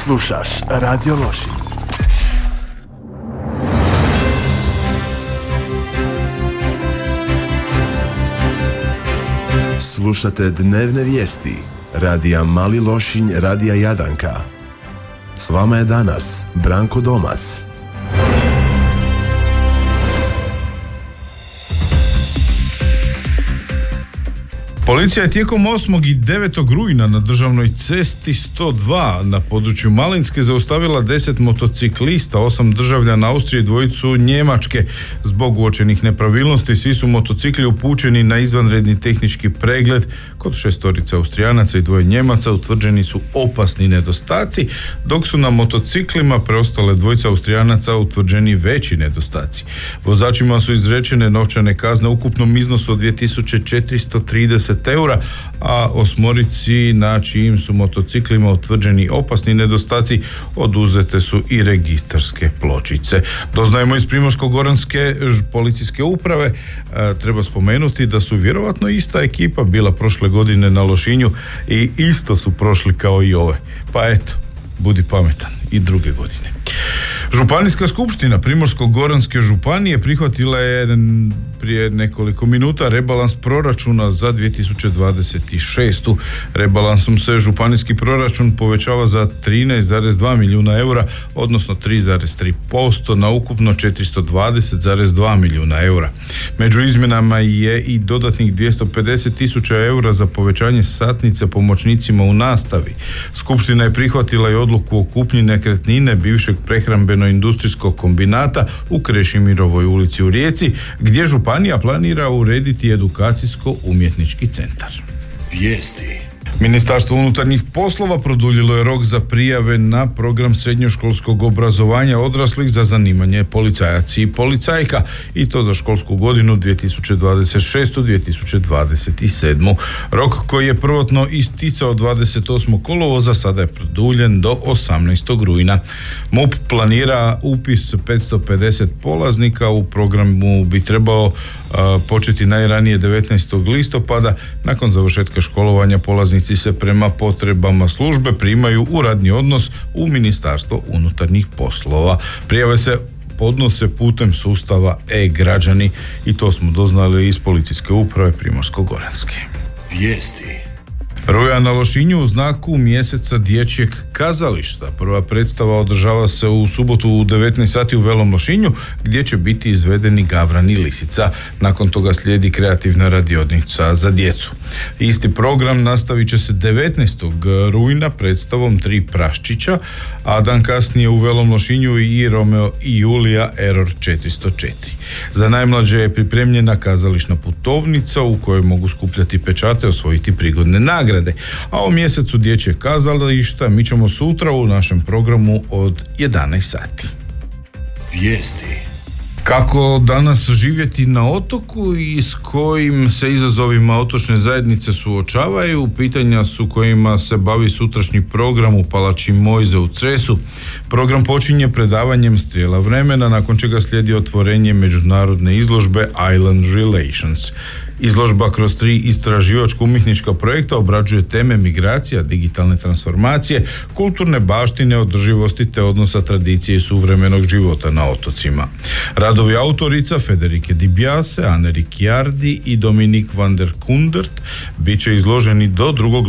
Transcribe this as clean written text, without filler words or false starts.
Slušaš Radio Lošinj. Slušate dnevne vijesti Radija Mali Lošinj, Radija Jadanka. S vama je danas Branko Domac. Policija je tijekom 8. i 9. rujna na državnoj cesti 102 na području Malinske zaustavila 10 motociklista, 8 državljana Austrije i 2 Njemačke. Zbog uočenih nepravilnosti svi su motocikli upućeni na izvanredni tehnički pregled. Kod 6 Austrijanaca i 2 Njemaca utvrđeni su opasni nedostaci, dok su na motociklima preostale 2 Austrijanaca utvrđeni veći nedostaci. Vozačima su izrečene novčane kazne u ukupnom iznosu od 2430 eura, a 8 na čijim su motociklima utvrđeni opasni nedostaci oduzete su i registarske pločice. Doznajemo iz Primorsko-goranske policijske uprave, treba spomenuti da su vjerovatno ista ekipa bila prošle godine na Lošinju i isto su prošli kao i ove. Pa eto, budi pametan i druge godine. Županijska skupština Primorsko-goranske županije prihvatila je prije nekoliko minuta rebalans proračuna za 2026. Rebalansom se županijski proračun povećava za 13,2 milijuna eura, odnosno 3,3% na ukupno 420,2 milijuna eura. Među izmjenama je i dodatnih 250.000 eura za povećanje satnice pomoćnicima u nastavi. Skupština je prihvatila i odluku o kupnji nekretnine bivšeg prehrambeno-industrijskog kombinata u Krešimirovoj ulici u Rijeci, gdje županija planira urediti edukacijsko-umjetnički centar. Vijesti. Ministarstvo unutarnjih poslova produljilo je rok za prijave na program srednjoškolskog obrazovanja odraslih za zanimanje policajac i policajka, i to za školsku godinu 2026-2027. Rok koji je prvotno isticao 28. kolovoza sada je produljen do 18. rujna. MUP planira upis 550 polaznika. U programu bi trebao početi najranije 19. listopada. Nakon završetka školovanja polaznici se prema potrebama službe primaju u radni odnos u Ministarstvo unutarnjih poslova. Prijave se podnose putem sustava e-građani, i to smo doznali iz policijske uprave Primorsko-goranske. Vijesti. Ruja na Lošinju u znaku mjeseca dječjeg kazališta. Prva predstava održava se u subotu u 19 sati u Velom Lošinju, gdje će biti izvedeni Gavran i Lisica. Nakon toga slijedi kreativna radionica za djecu. Isti program nastavit će se 19. rujna predstavom 3 praščića, a dan kasnije u Velom Lošinju i Romeo i Julija Error 404. Za najmlađe je pripremljena kazališna putovnica u kojoj mogu skupljati pečate, osvojiti prigodne nagrade. A o mjesecu dječjeg kazališta mi ćemo sutra u našem programu od 11 sati. Vijesti. Kako danas živjeti na otoku i s kojim se izazovima otočne zajednice suočavaju, pitanja su kojima se bavi sutrašnji program u Palači Mojze u Cresu. Program počinje predavanjem strijela vremena, nakon čega slijedi otvorenje međunarodne izložbe Island Relations. Izložba kroz 3 istraživačko-umjetnička projekta obrađuje teme migracija, digitalne transformacije, kulturne baštine, održivosti te odnosa tradicije i suvremenog života na otocima. Radovi autorica Federike Di Biase, Anne Ricciardi i Dominik van der Kundert bit će izloženi do 2.